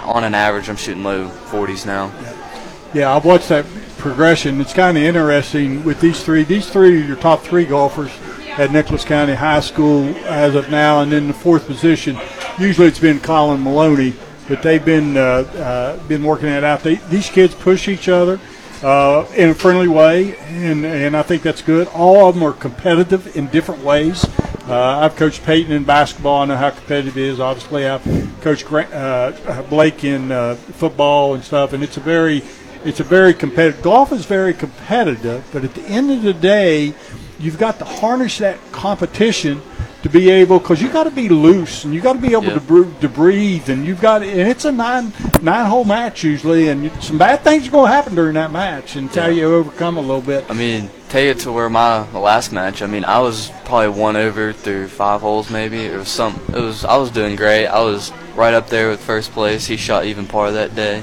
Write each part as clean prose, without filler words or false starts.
on an average, I'm shooting low 40s now. Yeah, I've watched that progression. It's kind of interesting with these three. These three are your top three golfers at Nicholas County High School as of now, and then the fourth position. Usually it's been Colin Maloney, but they've been working it out. These kids push each other in a friendly way, and I think that's good. All of them are competitive in different ways. I've coached Peyton in basketball. I know how competitive it is. Obviously, I've coached Blake in football and stuff, and it's a very competitive. Golf is very competitive, but at the end of the day, you've got to harness that competition to be able, because you got to be loose and you got to be able to breathe, and and it's a nine-hole match usually, and some bad things are going to happen during that match until you overcome a little bit. I mean, take it to where the last match. I mean, I was probably 1 over through 5 holes maybe. I was doing great. I was right up there with first place. He shot even par that day.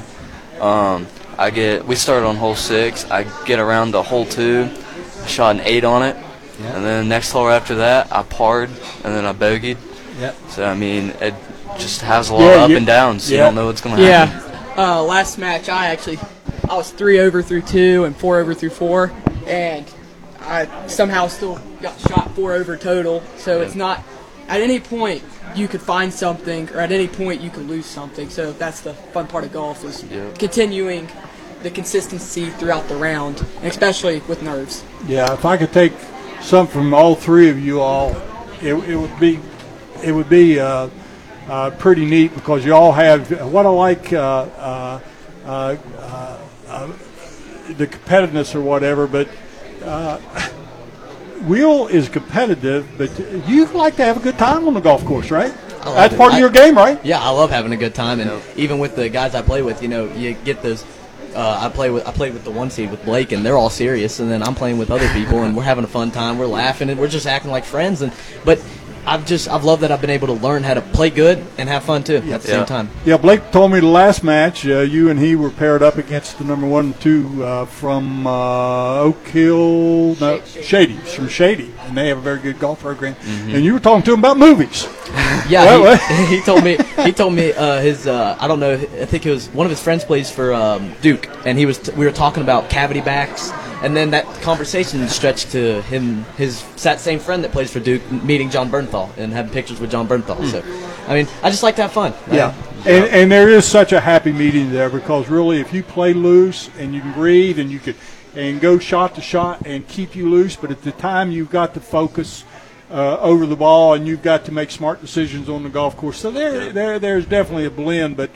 We started on hole 6. I get around to hole 2. I shot an 8 on it. Yep. And then the next hole after that, I parred, and then I bogeyed. Yep. So, I mean, it just has a lot of up and downs. You don't know what's going to happen. Yeah. Last match, I was 3 over through 2 and 4 over through 4, and I somehow still got shot 4 over total. So it's not, at any point you could find something, or at any point you could lose something. So that's the fun part of golf, is continuing the consistency throughout the round, and especially with nerves. Yeah, if I could take something from all three of you all, it would be pretty neat, because you all have what I like, the competitiveness or whatever. But Will is competitive, but you like to have a good time on the golf course, right? That's part of your game, right? Yeah, I love having a good time, and even with the guys I play with, you get those. I played with the 1 seed with Blake, and they're all serious, and then I'm playing with other people, and we're having a fun time. We're laughing, and we're just acting like friends. But I've loved that I've been able to learn how to play good and have fun too at the same time. Yeah, Blake told me the last match you and he were paired up against the number 1 and 2 from Oak Hill, Shady's from Shady, and they have a very good golf program. Mm-hmm. And you were talking to him about movies. Yeah, he told me his I don't know, I think it was one of his friends plays for Duke, and we were talking about cavity backs. And then that conversation stretched to that same friend that plays for Duke meeting John Bernthal and having pictures with John Bernthal. So, I mean, I just like to have fun. Yeah, and there is such a happy meeting there, because really, if you play loose and you can breathe and you could go shot to shot and keep you loose, but at the time you've got to focus over the ball, and you've got to make smart decisions on the golf course. So there's definitely a blend, but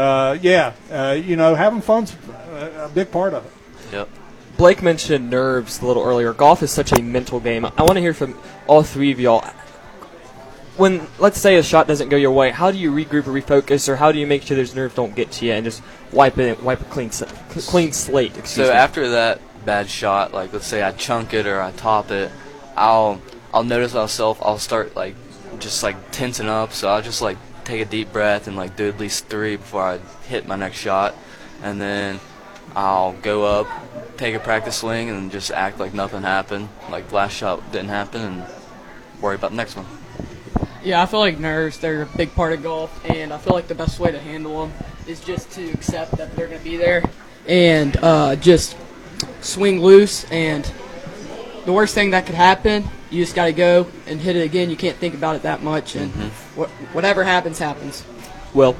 having fun's a big part of it. Yep. Blake mentioned nerves a little earlier. Golf is such a mental game. I want to hear from all three of y'all. When, let's say, a shot doesn't go your way, how do you regroup or refocus, or how do you make sure those nerves don't get to you and just wipe a clean slate? So after that bad shot, like let's say I chunk it or I top it, I'll notice myself. I'll start just tensing up. So I'll just take a deep breath and do at least 3 before I hit my next shot, and then I'll go up, take a practice swing, and just act like nothing happened, like last shot didn't happen, and worry about the next one. Yeah, I feel like nerves, they're a big part of golf, and I feel like the best way to handle them is just to accept that they're going to be there and just swing loose. And the worst thing that could happen, you just got to go and hit it again. You can't think about it that much, and whatever happens, happens. Well,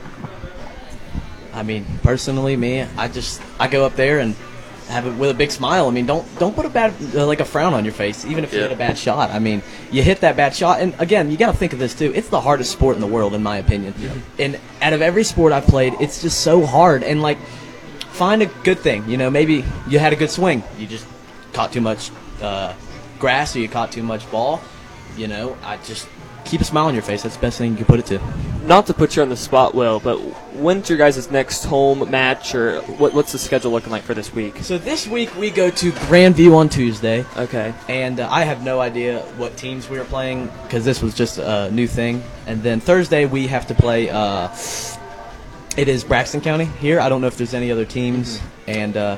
I mean, personally, me, I go up there and have it with a big smile. I mean, don't put a frown on your face, even if you hit a bad shot. I mean, you hit that bad shot, and again, you got to think of this too. It's the hardest sport in the world, in my opinion. Yeah. And out of every sport I've played, it's just so hard. And find a good thing. Maybe you had a good swing, you just caught too much grass, or you caught too much ball. I just keep a smile on your face. That's the best thing you can put it to. Not to put you on the spot, Will, but when's your guys' next home match, or what's the schedule looking like for this week? So this week we go to Grandview on Tuesday. Okay. And I have no idea what teams we are playing, because this was just a new thing. And then Thursday we have to play, it is Braxton County here. I don't know if there's any other teams. Mm-hmm. And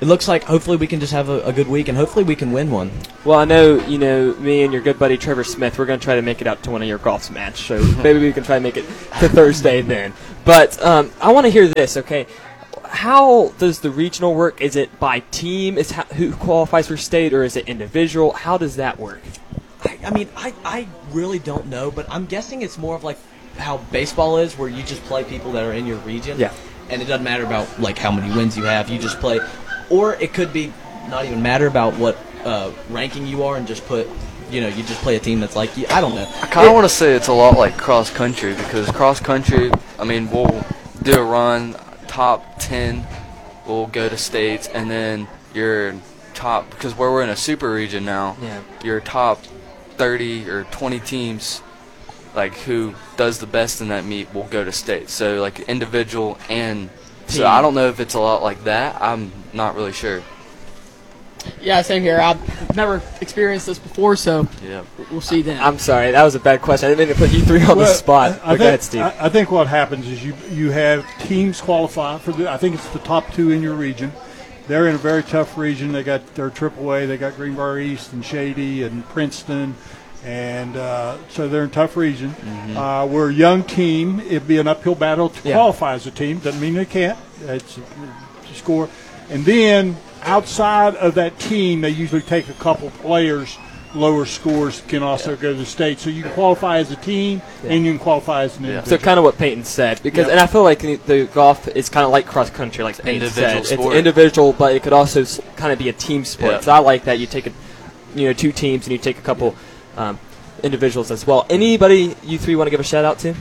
it looks like hopefully we can just have a good week, and hopefully we can win one. Well, I know, me and your good buddy Trevor Smith, we're going to try to make it out to one of your golf's match, so maybe we can try to make it to Thursday then. But I want to hear this, okay? How does the regional work? Is it by team? Who qualifies for state, or is it individual? How does that work? I really don't know, but I'm guessing it's more of like how baseball is, where you just play people that are in your region. Yeah. And it doesn't matter about like how many wins you have. You just play, or it could be not even matter about what ranking you are, and just put, you just play a team that's like you. I don't know. I kind of want to say it's a lot like cross country, because cross country, we'll do a run, top 10 will go to states, and then your top, because we're in a super region now, your top 30 or 20 teams, like who does the best in that meet, will go to state. So like individual and team. So I don't know if it's a lot like that. I'm not really sure. Yeah, same here. I've never experienced this before, so we'll see then. I'm sorry, that was a bad question. I didn't mean to put you three on the spot. Go ahead, Steve. I think what happens is you have teams qualify for I think it's the top 2 in your region. They're in a very tough region. They got their AAA. They got Greenbrier East and Shady and Princeton. And so they're in a tough region. Mm-hmm. We're a young team. It'd be an uphill battle to qualify as a team. Doesn't mean they can't. It's a score. And then outside of that team, they usually take a couple players. Lower scores can also go to the state. So you can qualify as a team, and you can qualify as an individual. So kind of what Peyton said. Because, and I feel like the golf is kind of like cross country, like Peyton said. It's individual, but it could also kind of be a team sport. Yeah. So I like that. You take 2 teams, and you take a couple individuals as well. Anybody you three want to give a shout out to?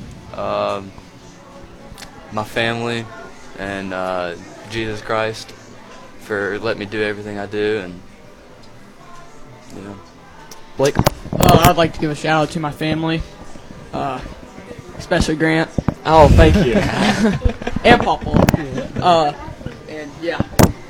My family and Jesus Christ for letting me do everything I do, and Blake? I'd like to give a shout out to my family, especially Grant. Oh, thank you. And Papa. And yeah.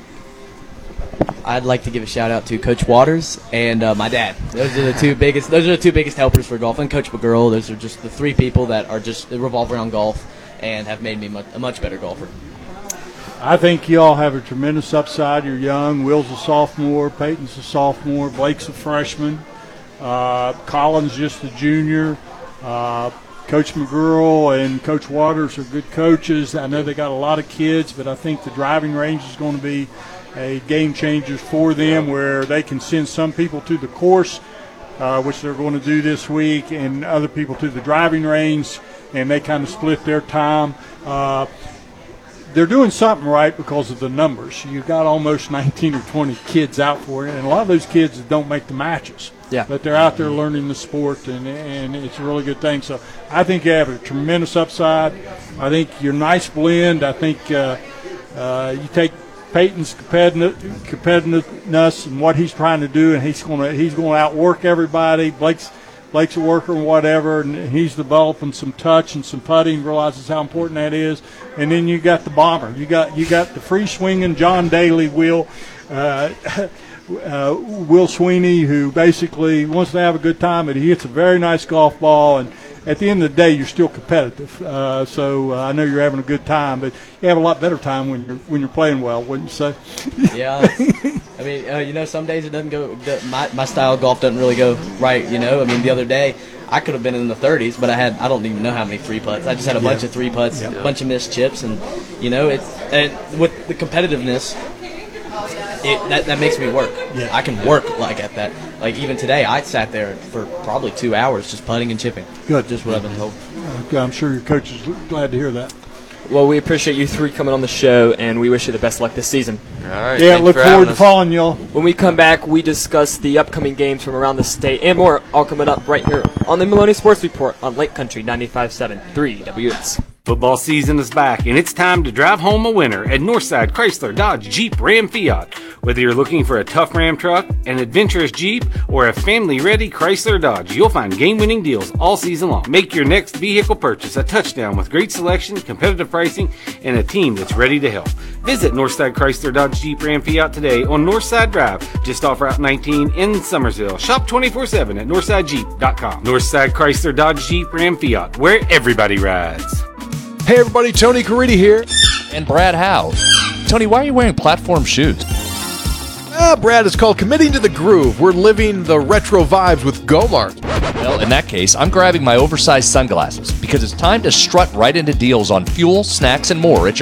I'd like to give a shout out to Coach Waters and my dad. Those are the two biggest helpers for golf, and Coach McGurl. Those are just the 3 people that are just revolve around golf and have made me a much better golfer. I think you all have a tremendous upside. You're young. Will's a sophomore. Peyton's a sophomore. Blake's a freshman. Colin's just a junior. Coach McGurl and Coach Waters are good coaches. I know they got a lot of kids, but I think the driving range is going to be a game changer for them, where they can send some people to the course, which they're going to do this week, and other people to the driving range, and they kind of split their time. They're doing something right because of the numbers. You've got almost 19 or 20 kids out for it, and a lot of those kids don't make the matches. Yeah. But they're out there learning the sport, and it's a really good thing. So I think you have a tremendous upside. I think you're a nice blend. I think you take Peyton's competitiveness and what he's trying to do, and he's going to outwork everybody. Blake's a worker and whatever, and he's developing some touch and some putting, realizes how important that is. And then you got the bomber. You got the free swinging John Daly, Will Sweeney, who basically wants to have a good time, but he hits a very nice golf ball. And at the end of the day, you're still competitive. So I know you're having a good time, but you have a lot better time when you're playing well, wouldn't you say? Yeah. I mean, some days it doesn't go. My style of golf doesn't really go right. The other day I could have been in the 30s, but I don't even know how many 3 putts. I just had a bunch of 3 putts, a bunch of missed chips, and and with the competitiveness, that makes me work. Yeah. I can work at that. Like even today, I sat there for probably 2 hours just putting and chipping. Good. Just what I've been told. I'm sure your coach is glad to hear that. Well, we appreciate you 3 coming on the show, and we wish you the best luck this season. All right. Yeah, look forward to following y'all. When we come back, we discuss the upcoming games from around the state and more, all coming up right here on the Maloney Sports Report on Lake Country 95.7 3WS. Football season is back, and it's time to drive home a winner at Northside Chrysler Dodge Jeep Ram Fiat. Whether you're looking for a tough Ram truck, an adventurous Jeep, or a family-ready Chrysler Dodge, you'll find game-winning deals all season long. Make your next vehicle purchase a touchdown with great selection, competitive pricing, and a team that's ready to help. Visit Northside Chrysler Dodge Jeep Ram Fiat today on Northside Drive, just off Route 19 in Summersville. Shop 24/7 at NorthsideJeep.com. Northside Chrysler Dodge Jeep Ram Fiat, where everybody rides. Hey everybody, Tony Caridi here. And Brad Howe. Tony, why are you wearing platform shoes? Brad, it's called committing to the groove. We're living the retro vibes with Gomart. Well, in that case, I'm grabbing my oversized sunglasses because it's time to strut right into deals on fuel, snacks, and more at your